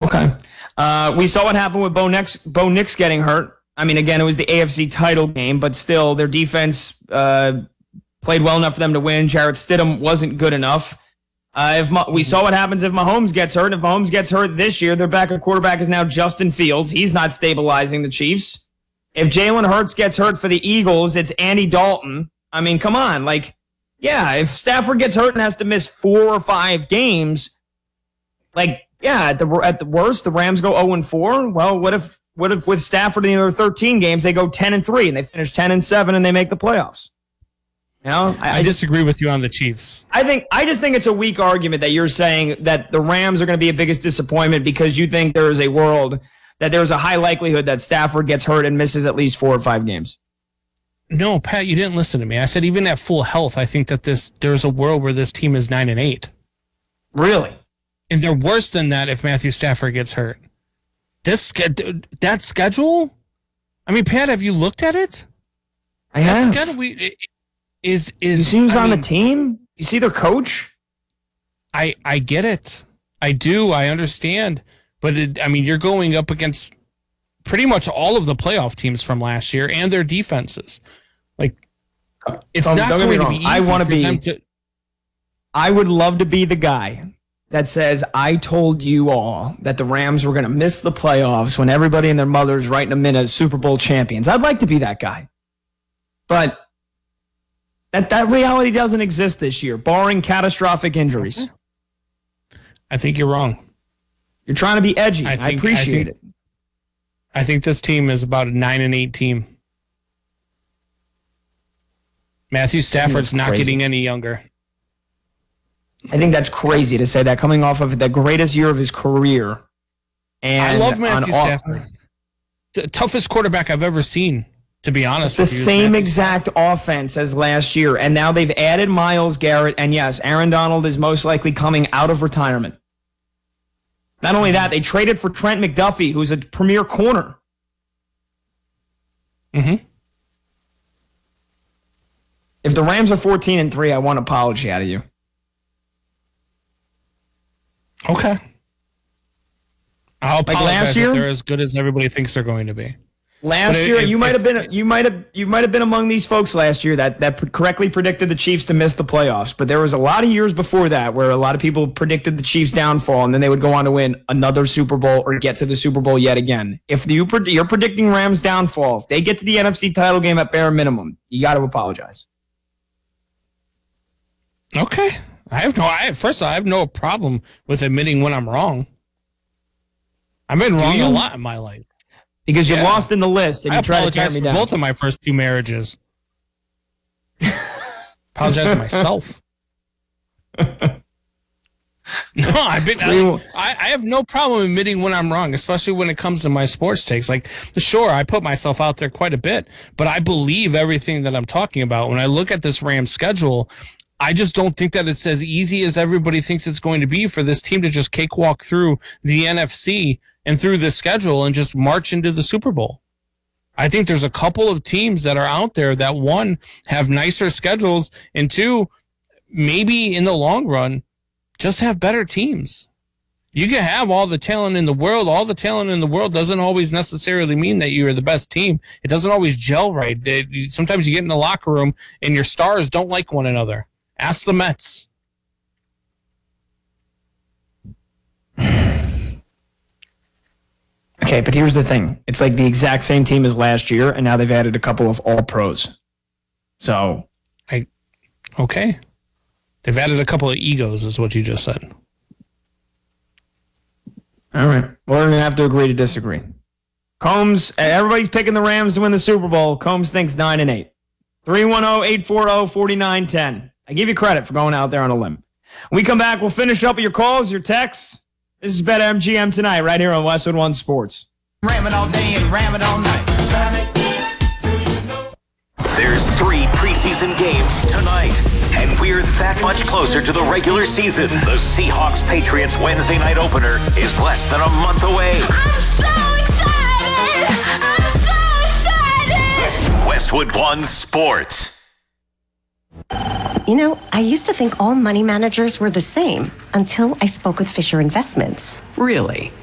Okay. We saw what happened with Bo Nix getting hurt. I mean, again, it was the AFC title game, but still, their defense played well enough for them to win. Jarrett Stidham wasn't good enough. We saw what happens if Mahomes gets hurt. If Mahomes gets hurt this year, their backup quarterback is now Justin Fields. He's not stabilizing the Chiefs. If Jalen Hurts gets hurt for the Eagles, it's Andy Dalton. I mean, come on. If Stafford gets hurt and has to miss 4 or 5 games, at the worst, the Rams go 0-4. Well, what if with Stafford in the other 13 games, they go 10-3 and they finish 10-7 and they make the playoffs? I disagree with you on the Chiefs. I just think it's a weak argument that you're saying that the Rams are going to be a biggest disappointment because you think there is a world that there's a high likelihood that Stafford gets hurt and misses at least 4 or 5 games. No, Pat, you didn't listen to me. I said even at full health, I think that there's a world where this team is 9-8. Really? And they're worse than that if Matthew Stafford gets hurt. That schedule? I mean, Pat, have you looked at it? I have. You see who's on the team? You see their coach? I get it. I do. I understand. But you're going up against pretty much all of the playoff teams from last year and their defenses. It's not going to be easy I would love to be the guy that says, I told you all that the Rams were going to miss the playoffs when everybody and their mother's writing them in as Super Bowl champions. I'd like to be that guy. But that reality doesn't exist this year, barring catastrophic injuries. I think you're wrong. You're trying to be edgy. I appreciate it. I think this team is about a 9-8 team. Matthew Stafford's not getting any younger. I think that's crazy to say that coming off of the greatest year of his career. And I love Matthew Stafford. The toughest quarterback I've ever seen, to be honest with you. The same exact offense as last year. And now they've added Myles Garrett. And yes, Aaron Donald is most likely coming out of retirement. Not only that, they traded for Trent McDuffie, who's a premier corner. Mm-hmm. If the Rams are 14-3, I want an apology out of you. Okay. I'll apologize last year, if they're as good as everybody thinks they're going to be. Last year, you might have been among these folks last year that correctly predicted the Chiefs to miss the playoffs. But there was a lot of years before that where a lot of people predicted the Chiefs' downfall, and then they would go on to win another Super Bowl or get to the Super Bowl yet again. If you're predicting Rams' downfall, if they get to the NFC title game at bare minimum, you got to apologize. Okay. I have no problem with admitting when I'm wrong. I've been wrong a lot in my life. Because you lost in the list and you tried to tear me down. Both of my first 2 marriages. Apologize to myself. No, I have no problem admitting when I'm wrong, especially when it comes to my sports takes. Sure, I put myself out there quite a bit, but I believe everything that I'm talking about. When I look at this Rams schedule, I just don't think that it's as easy as everybody thinks it's going to be for this team to just cakewalk through the NFC and through the schedule and just march into the Super Bowl. I think there's a couple of teams that are out there that, one, have nicer schedules, and two, maybe in the long run, just have better teams. You can have all the talent in the world. All the talent in the world doesn't always necessarily mean that you're the best team. It doesn't always gel right. Sometimes you get in the locker room and your stars don't like one another. Ask the Mets. Okay, but here's the thing. It's like the exact same team as last year, and now they've added a couple of all-pros. So. Okay. They've added a couple of egos, is what you just said. All right. We're going to have to agree to disagree. Combs, everybody's picking the Rams to win the Super Bowl. Combs thinks 9-8. 310-840-4910. I give you credit for going out there on a limb. When we come back, we'll finish up with your calls, your texts. This is BetMGM tonight, right here on Westwood One Sports. Ram it all day and ram it all night. There's 3 preseason games tonight, and we're that much closer to the regular season. The Seahawks-Patriots Wednesday night opener is less than a month away. I'm so excited! I'm so excited! Westwood One Sports. You know, I used to think all money managers were the same until I spoke with Fisher Investments. Really?